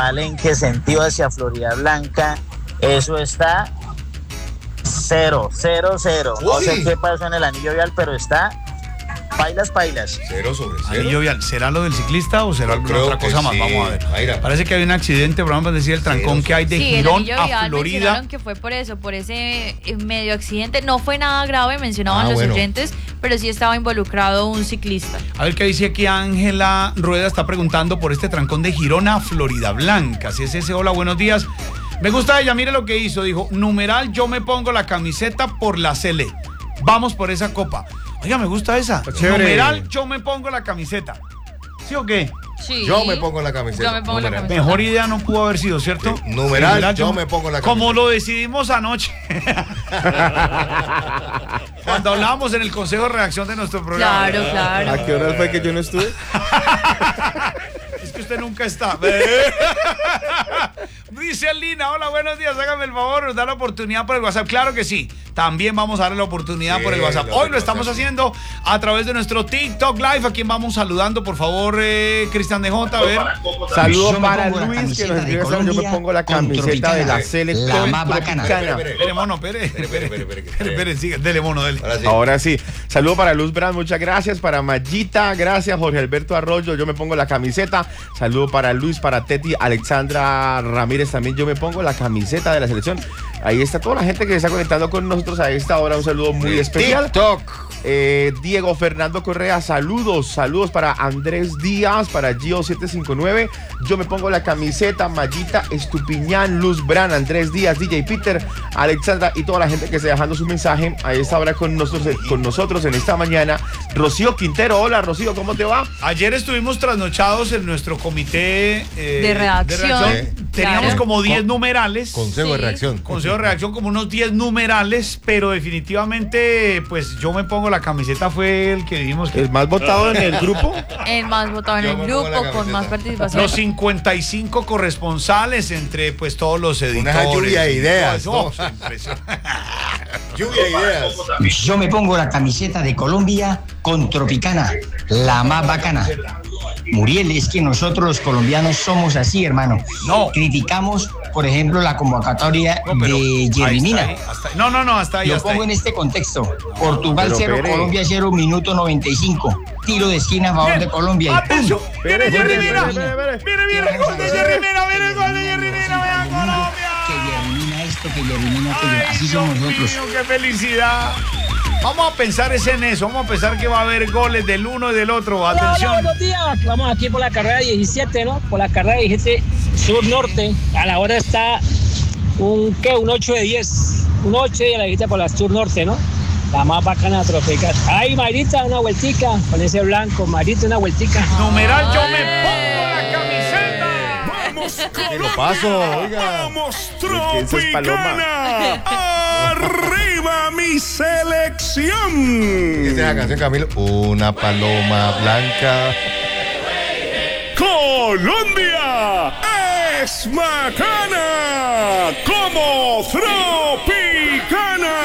Palenque, sentido hacia Florida Blanca, eso está 0. No sé qué pasó en el anillo vial, pero está pailas. 0 sobre 0. Anillo vial, ¿será lo del ciclista o será alguna otra cosa más? Sí. Vamos a ver. Mayra. Parece que hay un accidente, por ejemplo, decir el trancón que hay de Girón a Florida. Mencionaron que fue por eso, por ese medio accidente. No fue nada grave, mencionaban los oyentes, pero sí estaba involucrado un ciclista. A ver qué dice aquí Ángela Rueda, está preguntando por este trancón de Girón a Florida Blanca. Si es ese, hola, buenos días. Me gusta ella, mire lo que hizo, dijo, numeral, yo me pongo la camiseta por la Cele. Vamos por esa copa. Oiga, me gusta esa. Numeral, yo me pongo la camiseta. ¿Sí o qué? Sí. Yo me pongo la camiseta. Yo me pongo la camiseta. Mejor idea no pudo haber sido, ¿cierto? Sí. Numeral, yo me pongo la camiseta. Como lo decidimos anoche. Cuando hablábamos en el consejo de redacción de nuestro programa. Claro. ¿A qué horas fue que yo no estuve? Es que usted nunca está. Dice Lina, hola, buenos días, hágame el favor, nos da la oportunidad por el WhatsApp. Claro que sí, también vamos a darle la oportunidad por el WhatsApp. Hoy lo estamos haciendo a través de nuestro TikTok Live, a quien vamos saludando, por favor, Cristian de J, a ver. Saludos para Luis, que nos escribe, yo me pongo la camiseta de la selección la más bacana. Espere, mono, espere, sigue, dele, mono, dele. Ahora sí. Saludo para Luz Brand, muchas gracias. Para Mayita, gracias. Jorge Alberto Arroyo, yo me pongo la camiseta. Saludo para Luis, para Teti, Alexandra Ramírez, también yo me pongo la camiseta de la selección. Ahí está toda la gente que se está conectando con nosotros a esta hora. Un saludo muy especial. TikTok. Diego Fernando Correa, saludos para Andrés Díaz, para Gio759, yo me pongo la camiseta. Mayita Estupiñán, Luz Brand, Andrés Díaz, DJ Peter, Alexandra y toda la gente que está dejando su mensaje a esta hora con nosotros en esta mañana. Rocío Quintero, hola Rocío, ¿cómo te va? Ayer estuvimos trasnochados en nuestro comité de redacción. Teníamos como 10 numerales. Consejo de redacción. Consejo de redacción, como unos 10 numerales, pero definitivamente, pues yo me pongo la camiseta, fue el que dijimos que... ¿El más votado en el grupo? El más votado en el grupo, con más participación. Los 55 corresponsales entre pues todos los editores. Una lluvia de ideas. Lluvia de ideas. Yo me pongo la camiseta de Colombia con Tropicana, la más bacana. Muriel, es que nosotros los colombianos somos así, hermano. No. Criticamos, por ejemplo, la convocatoria de Jerry Mina. Hasta ahí. Lo pongo en este contexto. Portugal Pero 0, Pere. Colombia 0, minuto 95. Tiro de esquina a favor de Colombia. ¡Atención! ¡Viene Jerry Mina! Pere. ¡Viene el gol de Jerry Mina! ¡Viene el gol de Jerry Mina! ¡Vean Colombia! Que Jerry Mina esto, que Jerry Mina aquello. Así somos nosotros. Dios mío, ¡qué felicidad! Vamos a pensar en eso, vamos a pensar que va a haber goles del uno y del otro. Atención. Hola, buenos días. Vamos aquí por la carrera 17, ¿no? Por la carrera 17 sur-norte. A la hora está un 8 de 10. Un 8 de la 17 por la sur-norte, ¿no? La más bacana tropical. Ay, Marita, una vueltica con ese blanco. Marita, una vueltica. Numeral, yo me pongo la camiseta. ¡Vamos, Que lo paso, oiga. ¡Vamos, Eso es Tropicana! ¡Arriba mi selección! Esta es la canción, Camilo. Una paloma blanca. ¡Colombia es bacana como Tropicana!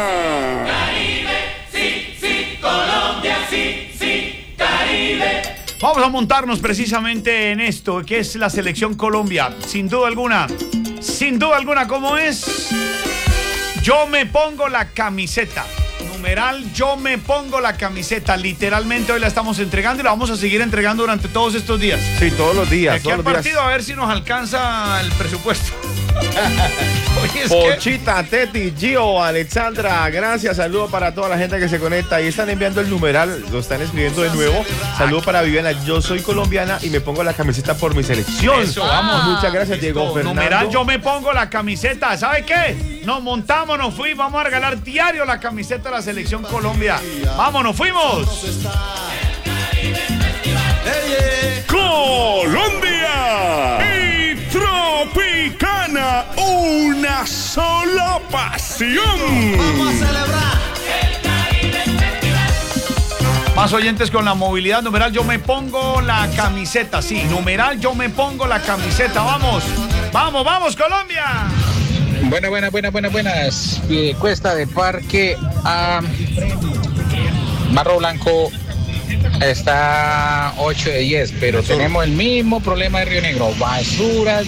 Vamos a montarnos precisamente en esto, que es la selección Colombia. Sin duda alguna, ¿cómo es? Yo me pongo la camiseta. Numeral, yo me pongo la camiseta. Literalmente hoy la estamos entregando y la vamos a seguir entregando durante todos estos días. Sí, todos los días. De aquí al partido a ver si nos alcanza el presupuesto. Oye, Pochita, Teti, Gio, Alexandra, gracias. Saludo para toda la gente que se conecta. Ahí están enviando el numeral, lo están escribiendo de nuevo. Saludo para Viviana, yo soy colombiana y me pongo la camiseta por mi selección. Eso, vamos. Muchas gracias, Diego Fernando. Numeral, yo me pongo la camiseta. ¿Sabe qué? Nos montamos, nos fuimos. Vamos a regalar diario la camiseta de la selección Colombia. Vamos, nos fuimos. ¡Colombia! Y Tropicana, una sola pasión. Vamos a celebrar. Más oyentes con la movilidad. Numeral, yo me pongo la camiseta. Sí, numeral, yo me pongo la camiseta. Vamos, vamos, vamos, Colombia. Buenas. Cuesta de Parque a Barro Blanco está 8 de 10, pero tenemos el mismo problema de Río Negro. Basuras